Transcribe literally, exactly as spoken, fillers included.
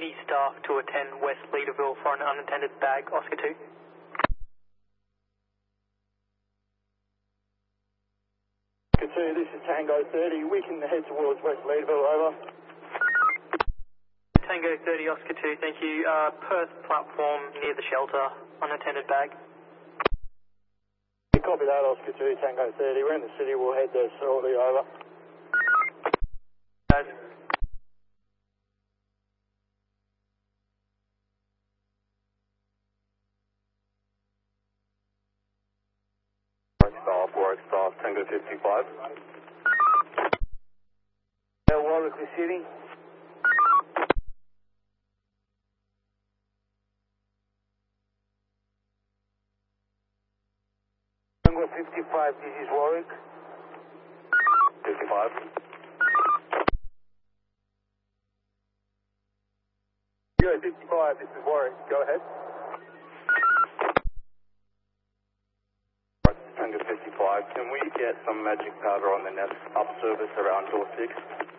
any staff to attend West Leaderville for an unattended bag, Oscar two. Oscar two, this is Tango thirty. We can head towards West Leaderville, over. Tango thirty, Oscar two, thank you. Uh, Perth platform near the shelter, unattended bag. Copy that, Oscar two, Tango thirty. We're in the city, we'll head there shortly, over. Guys. Staff, work staff, Tango fifty-five. Yeah, Warwick City. Tango fifty-five, this is Warwick. fifty-five. Yeah, fifty-five, this is Warwick, go ahead. Tango fifty-five, can we get some magic powder on the next up service around door six?